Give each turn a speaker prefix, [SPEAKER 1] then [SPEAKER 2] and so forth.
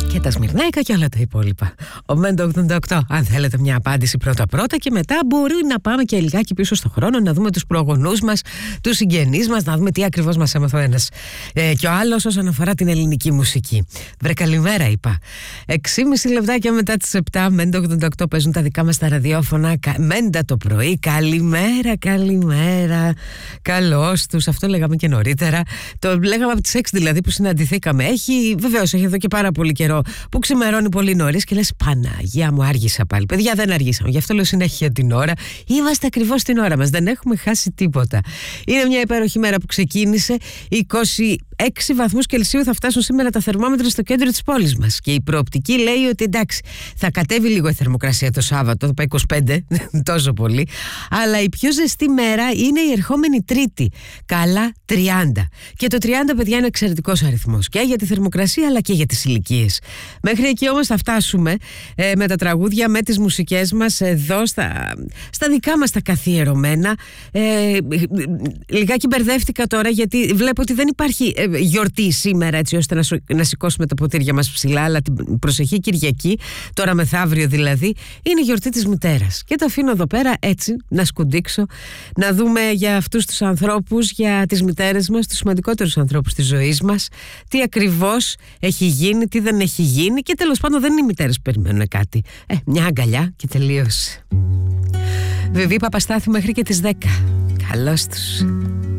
[SPEAKER 1] και τα Σμυρνέικα και όλα τα υπόλοιπα. Ο Μέντο 88, αν θέλετε μια απάντηση πρώτα-πρώτα, και μετά μπορεί να πάμε και λιγάκι πίσω στο χρόνο, να δούμε τους προγονούς μας, τους συγγενείς μας, να δούμε τι ακριβώς μας έμαθε ο ένας και ο άλλος όσον αφορά την ελληνική μουσική. Βρε καλημέρα, είπα. 6,5 λεπτάκια μετά τις 7, Μέντο 88 παίζουν τα δικά μας τα ραδιόφωνα. Μέντα το πρωί, καλημέρα, καλημέρα. Καλώς τους, αυτό λέγαμε και νωρίτερα. Το λέγαμε από τις 6 δηλαδή που συναντηθήκαμε. Βεβαίως έχει εδώ και πάρα πολύ καιρό που ξημερώνει πολύ νωρίς και λες Παναγία μου, άργησα πάλι. Παιδιά, δεν αργήσαμε. Γι' αυτό λέω συνέχεια την ώρα. Είμαστε ακριβώς την ώρα μας. Δεν έχουμε χάσει τίποτα. Είναι μια υπέροχη μέρα που ξεκίνησε. 26 βαθμούς Κελσίου θα φτάσουν σήμερα τα θερμόμετρα στο κέντρο της πόλης μας. Και η προοπτική λέει ότι εντάξει, θα κατέβει λίγο η θερμοκρασία το Σάββατο, θα πάει 25, τόσο πολύ. Αλλά η πιο ζεστή μέρα είναι η ερχόμενη Τρίτη. Καλά 30. Και το 30, παιδιά, είναι εξαιρετικός αριθμός. Και για τη θερμοκρασία αλλά και για τις ηλικίες. Μέχρι εκεί όμως θα φτάσουμε με τα τραγούδια, με τις μουσικές μας εδώ στα δικά μας τα καθιερωμένα. Λιγάκι μπερδεύτηκα τώρα γιατί βλέπω ότι δεν υπάρχει γιορτή σήμερα έτσι ώστε να σηκώσουμε τα ποτήρια μας ψηλά, αλλά την προσεχή Κυριακή, τώρα μεθαύριο δηλαδή, είναι η γιορτή της μητέρας. Και τα αφήνω εδώ πέρα έτσι να σκουντίξω, να δούμε για αυτούς τους ανθρώπους, για τις μητέρες μας, τους σημαντικότερους ανθρώπους της ζωής μας, τι ακριβώς έχει γίνει, τι δεν έχει γίνει, και τέλος πάντων δεν είναι οι μητέρες που περιμένουν κάτι. Μια αγκαλιά και τελείωσε. Βιβί Παπαστάθη μέχρι και τις 10. Καλώς τους.